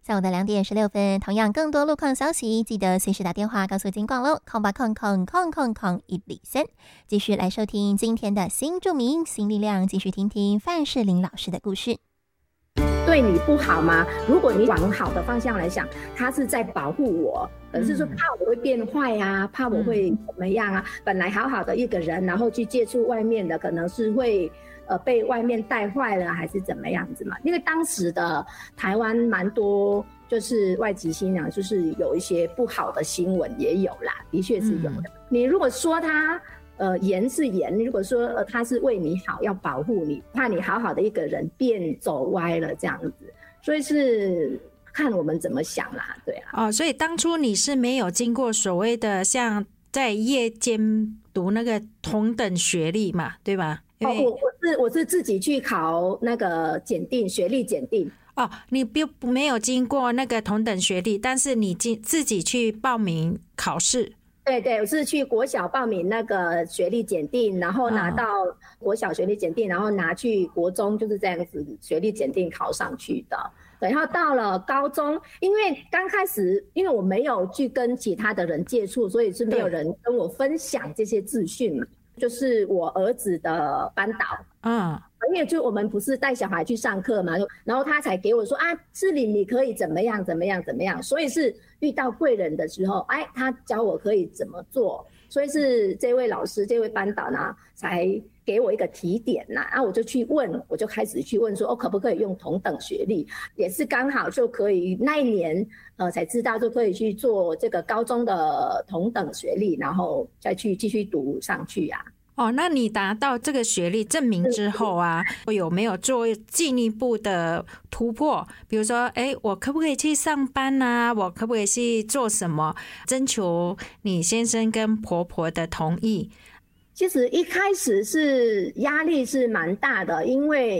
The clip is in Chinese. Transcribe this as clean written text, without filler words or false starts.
下午的2点16分，同样更多路况消息，记得随时打电话告诉金广喽，080000000103。继续来收听今天的新著名新力量，继续听听范世林老师的故事。 对你不好吗？如果你往好的方向来想，他是在保护我，可是说怕我会变坏啊，怕我会怎么样啊？本来好好的一个人，然后去接触外面的，可能是会被外面带坏了，还是怎么样子嘛？因为当时的台湾蛮多就是外籍新娘，就是有一些不好的新闻也有啦，的确是有的。你如果说他严是严，如果说他是为你好，要保护你，怕你好好的一个人变走歪了这样子，所以是看我们怎么想啦，对啊。 所以当初你是没有经过所谓的像在夜间读那个同等学历嘛，对吧？ 我是自己去考那个检定，学历检定。 你没有经过那个同等学历，但是你自己去报名考试。 对，我是去国小报名那个学历检定，然后拿到国小学历检定，然后拿去国中，就是这样子学历检定考上去的。对，然后到了高中，因为刚开始因为我没有去跟其他的人接触，所以是没有人跟我分享这些资讯，就是我儿子的班导。因为就我们不是带小孩去上课嘛，然后他才给我说世林你可以怎么样，所以是遇到贵人的时候，他教我可以怎么做，所以是这位老师这位班导呢才给我一个提点然后我就去问，我就开始去问说可不可以用同等学历，也是刚好就可以那一年才知道就可以去做这个高中的同等学历，然后再去继续读上去那你达到这个学历证明之后有没有做进一步的突破？比如说我可不可以去上班啊？我可不可以去做什么？征求你先生跟婆婆的同意。 其实一开始是压力是蛮大的，因为